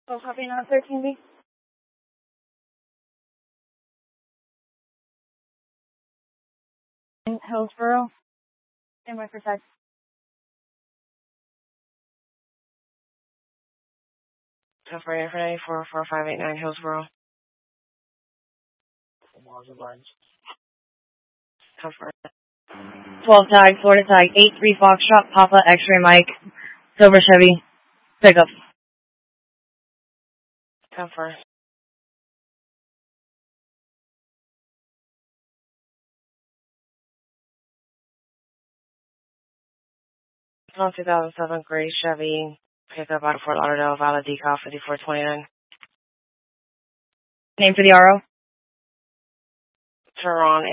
Oh, copy not 13B. Hillsboro. Stand by for text. California for 944589 Hillsboro. California. 12 tag, Florida tag, 83 Foxtrot, Papa, X-ray Mike, Silver Chevy, pickup. California. 2007 gray Chevy pickup out of Fort Lauderdale, valid decal 5429. Name for the RO? Tehran